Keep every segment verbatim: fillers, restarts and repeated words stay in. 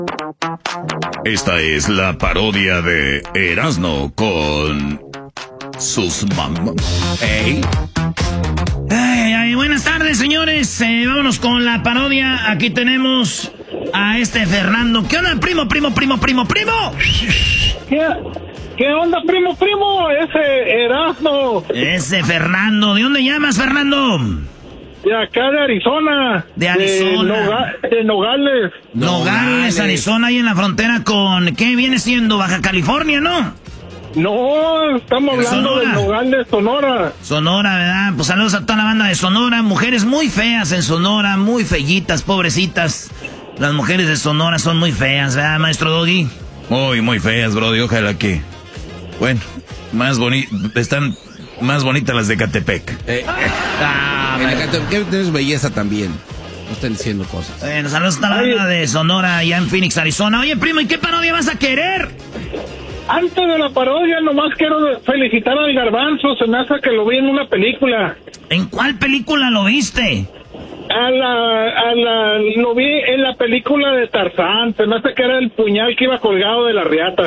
Esta es la parodia de Erasmo con sus mamás. Hey. Ay, ay, buenas tardes, señores. Eh, vámonos con la parodia. Aquí tenemos a este Fernando. ¿Qué onda, primo, primo, primo, primo, primo? ¿Qué, qué onda, primo, primo? Ese Erasmo. Ese Fernando. ¿De dónde llamas, Fernando? De acá de Arizona. De Arizona. De, Noga, de Nogales. Nogales, Arizona, ahí en la frontera con... ¿Qué viene siendo? Baja California, ¿no? No, estamos hablando de Nogales, Sonora. Sonora, ¿verdad? Pues saludos a toda la banda de Sonora. Mujeres muy feas en Sonora, muy feyitas, pobrecitas. Las mujeres de Sonora son muy feas, ¿verdad, maestro Doggy? Muy, muy feas, brody. Ojalá que... Bueno, más bonitas... Están más bonitas las de Catepec. Eh, ah, en Catepec tienes belleza también. No están diciendo cosas. Bueno, saludos a toda la banda de Sonora, allá en Phoenix, Arizona. Oye, primo, ¿y qué parodia vas a querer? Antes de la parodia, nomás quiero felicitar al Garbanzo. Se me hace que lo vi en una película. ¿En cuál película lo viste? A la, a la, lo vi en la película de Tarzán. Se me hace que era el puñal que iba colgado de la riata.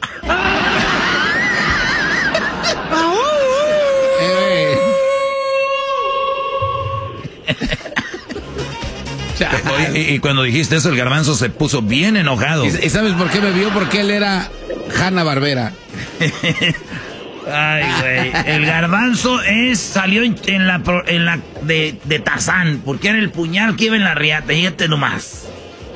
Oye, y, y cuando dijiste eso, el Garbanzo se puso bien enojado. ¿Y, y sabes por qué me vio? Porque él era Hanna-Barbera. Ay, güey. El Garbanzo es salió en, en la en la de, de Tarzán, porque era el puñal que iba en la riata. Fíjate nomás.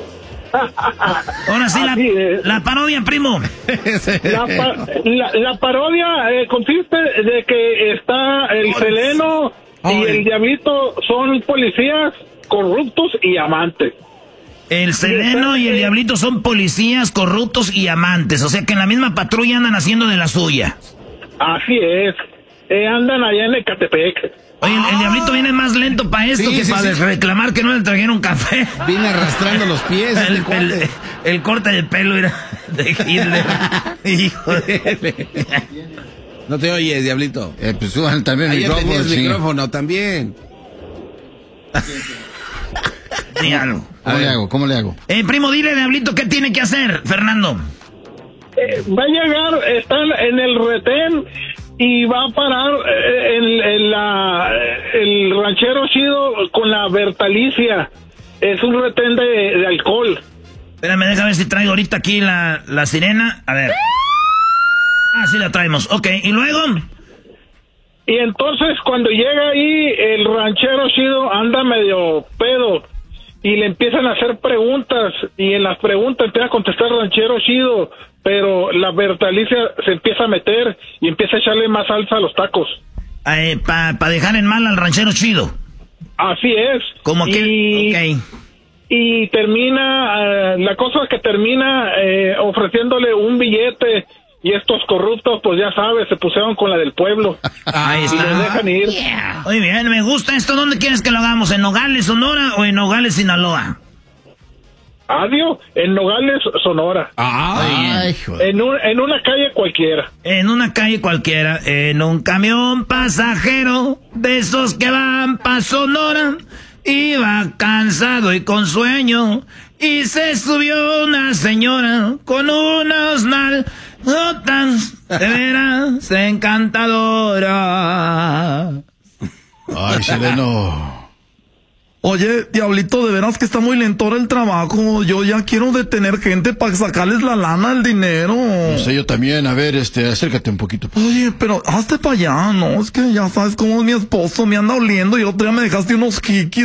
Ahora sí, la, la parodia, primo. La, pa, la, la parodia eh, consiste de que está el Seleno y el Diablito son policías corruptos y amantes. El Seleno y el Diablito son policías corruptos y amantes. O sea que en la misma patrulla andan haciendo de la suya. Así es. Eh, andan allá en Ecatepec. Oye, el, el Diablito viene más lento para esto sí, que sí, para sí. reclamar que no le trajeron café. Viene arrastrando los pies. El, el, el, el corte de pelo era de Hitler. Hijo de... No te oyes, Diablito. Eh, pues suban también el micrófono. El sí. micrófono también. Dígalo. ¿Cómo le hago? ¿Cómo le hago? Eh, primo, dile, Diablito, ¿qué tiene que hacer, Fernando? Eh, va a llegar, están en el retén y va a parar eh, en, en la, el ranchero chido con la Bertalicia. Es un retén de, de alcohol. Espérame, déjame ver si traigo ahorita aquí la, la sirena. A ver. Ah, sí la traemos. Ok, ¿y luego? Y entonces cuando llega ahí, el ranchero chido anda medio pedo y le empiezan a hacer preguntas y en las preguntas empieza a contestar el ranchero chido, pero la Bertalicia se empieza a meter y empieza a echarle más salsa a los tacos. Eh, para pa dejar en mal al ranchero chido. Así es. Como que... Y, okay. y termina, uh, la cosa es que termina eh, ofreciéndole un billete. Y estos corruptos, pues ya sabes, se pusieron con la del pueblo. Ahí está. Y les dejan ir. Yeah. Muy bien, me gusta esto. ¿Dónde quieres que lo hagamos? ¿En Nogales, Sonora o en Nogales, Sinaloa? Adiós, en Nogales, Sonora. Ah, Ay, en, un, en una calle cualquiera. En una calle cualquiera. En un camión pasajero de esos que van pa' Sonora. Iba cansado y con sueño. Y se subió una señora con unos nalgotas de veras encantadora. Ay, Seleno. Oye, Diablito, de veras que está muy lento el trabajo. Yo ya quiero detener gente para sacarles la lana, el dinero. No sé, yo también. A ver, este, acércate un poquito. Oye, pero hazte para allá, ¿no? Es que ya sabes cómo es mi esposo, me anda oliendo y otro día me dejaste unos kikis.